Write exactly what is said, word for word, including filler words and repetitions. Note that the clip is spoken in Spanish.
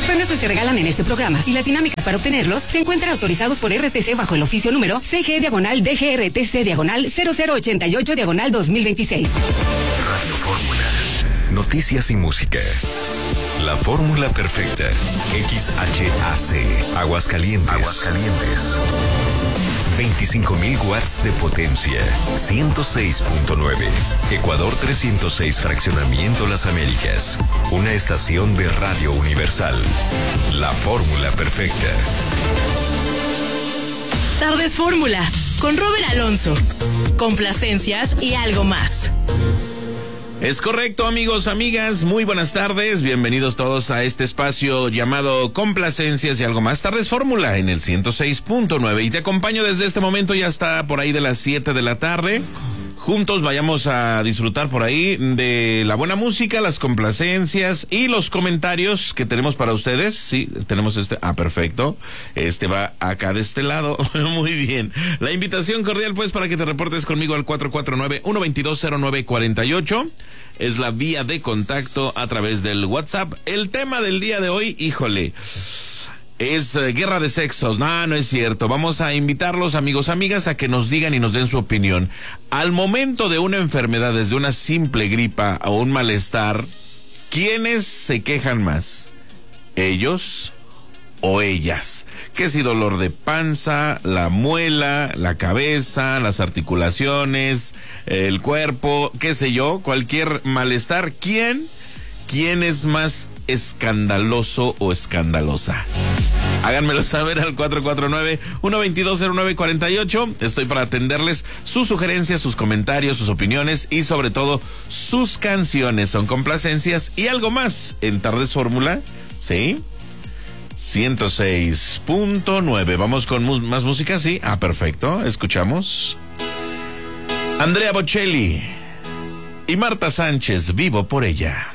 premios que se regalan en este programa y las dinámicas para obtenerlos se encuentran autorizados por R T C bajo el oficio número C G diagonal D G R T C diagonal cero cero ochenta y ocho diagonal dos mil veintiséis. Radio Fórmula. Noticias y música. La fórmula perfecta. X H A C. Aguascalientes. Aguascalientes. veinticinco mil watts de potencia. ciento seis punto nueve. Ecuador trescientos seis Fraccionamiento Las Américas. Una estación de Radio Universal. La fórmula perfecta. Tardes Fórmula. Con Robert Alonso. Complacencias y algo más. Es correcto, amigos, amigas, muy buenas tardes, bienvenidos todos a este espacio llamado Complacencias y algo más, Tardes Fórmula en el ciento seis punto nueve, y te acompaño desde este momento, ya está por ahí de las siete de la tarde. Juntos vayamos a disfrutar por ahí de la buena música, las complacencias y los comentarios que tenemos para ustedes. Sí, tenemos este, ah, perfecto, este va acá de este lado. Muy bien, la invitación cordial pues para que te reportes conmigo al cuatro cuatro nueve, uno dos dos, cero nueve cuatro ocho, es la vía de contacto a través del WhatsApp. El tema del día de hoy, híjole, es uh, guerra de sexos. No, no es cierto. Vamos a invitarlos, amigos, amigas, a que nos digan y nos den su opinión. Al momento de una enfermedad, desde una simple gripa o un malestar, ¿quiénes se quejan más? ¿Ellos o ellas? Que si dolor de panza, la muela, la cabeza, las articulaciones, el cuerpo, qué sé yo, cualquier malestar, ¿quién? ¿Quién es más escandaloso o escandalosa? Háganmelo saber al cuatro cuatro nueve, uno dos dos, cero nueve cuatro ocho. Estoy para atenderles sus sugerencias, sus comentarios, sus opiniones y sobre todo sus canciones. Son complacencias y algo más en Tardes Fórmula, ¿sí? ciento seis punto nueve. Vamos con mu- más música, ¿sí? Ah, perfecto. Escuchamos Andrea Bocelli y Marta Sánchez, Vivo por ella.